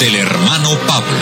del hermano Pablo.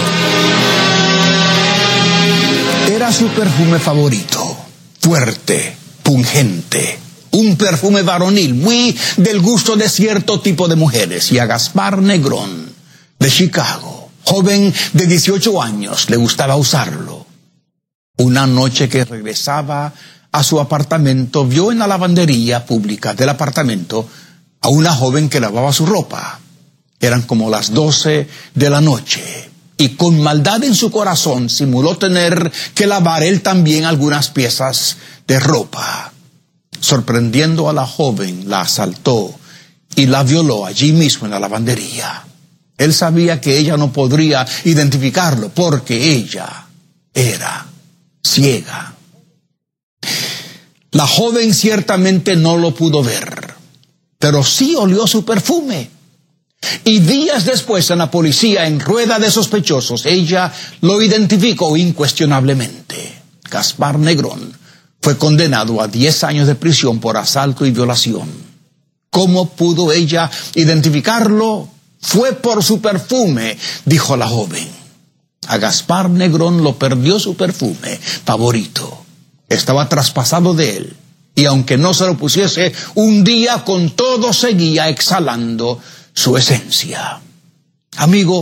Era su perfume favorito, fuerte, pungente, un perfume varonil, muy del gusto de cierto tipo de mujeres. Y a Gaspar Negrón, de Chicago, joven de 18 años, le gustaba usarlo. Una noche que regresaba a su apartamento, vio en la lavandería pública del apartamento a una joven que lavaba su ropa. Eran como las 12 de la noche, y con maldad en su corazón simuló tener que lavar él también algunas piezas de ropa. Sorprendiendo a la joven, la asaltó y la violó allí mismo en la lavandería. Él sabía que ella no podría identificarlo porque ella era ciega. La joven ciertamente no lo pudo ver, pero sí olió su perfume. Y días después, en la policía, en rueda de sospechosos, ella lo identificó incuestionablemente. Gaspar Negrón fue condenado a 10 años de prisión por asalto y violación. ¿Cómo pudo ella identificarlo? Fue por su perfume, dijo la joven. A Gaspar Negrón lo perdió su perfume favorito. Estaba traspasado de él. Y aunque no se lo pusiese, un día con todo seguía exhalando su esencia. Amigo,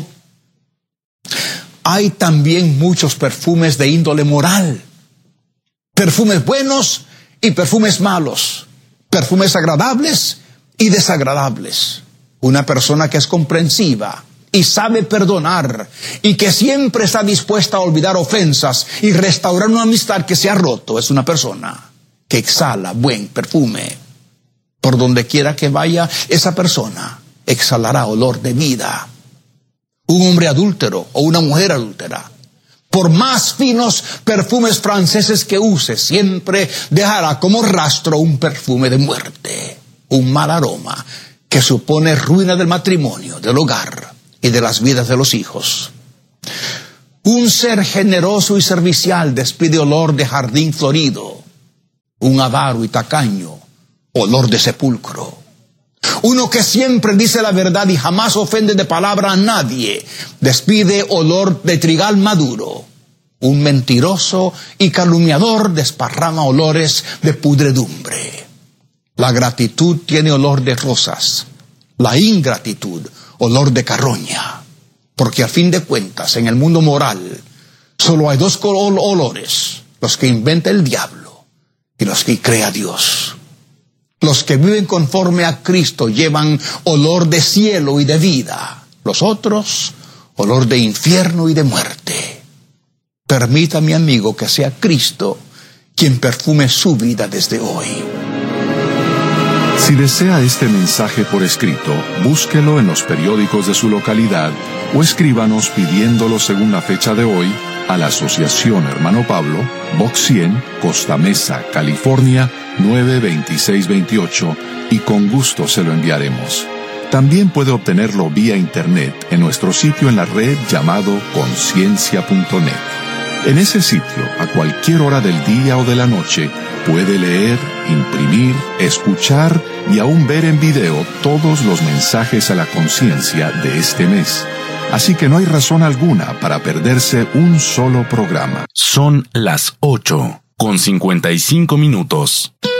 hay también muchos perfumes de índole moral. Perfumes buenos y perfumes malos. Perfumes agradables y desagradables. Una persona que es comprensiva y sabe perdonar y que siempre está dispuesta a olvidar ofensas y restaurar una amistad que se ha roto es una persona que exhala buen perfume. Por donde quiera que vaya, esa persona exhalará olor de vida. Un hombre adúltero o una mujer adúltera, por más finos perfumes franceses que use, siempre dejará como rastro un perfume de muerte, un mal aroma que supone ruina del matrimonio, del hogar y de las vidas de los hijos. Un ser generoso y servicial despide olor de jardín florido. Un avaro y tacaño, olor de sepulcro. Uno que siempre dice la verdad y jamás ofende de palabra a nadie, despide olor de trigal maduro. Un mentiroso y calumniador desparrama olores de pudredumbre. La gratitud tiene olor de rosas, la ingratitud olor de carroña. Porque a fin de cuentas, en el mundo moral, solo hay dos olores, los que inventa el diablo y los que crea Dios. Los que viven conforme a Cristo llevan olor de cielo y de vida. Los otros, olor de infierno y de muerte. Permita, mi amigo, que sea Cristo quien perfume su vida desde hoy. Si desea este mensaje por escrito, búsquelo en los periódicos de su localidad o escríbanos pidiéndolo según la fecha de hoy a la Asociación Hermano Pablo, Box 100, Costa Mesa, California, 92628, y con gusto se lo enviaremos. También puede obtenerlo vía internet en nuestro sitio en la red llamado conciencia.net. En ese sitio, a cualquier hora del día o de la noche, puede leer, imprimir, escuchar y aún ver en video todos los mensajes a la conciencia de este mes. Así que no hay razón alguna para perderse un solo programa. Son las 8:55.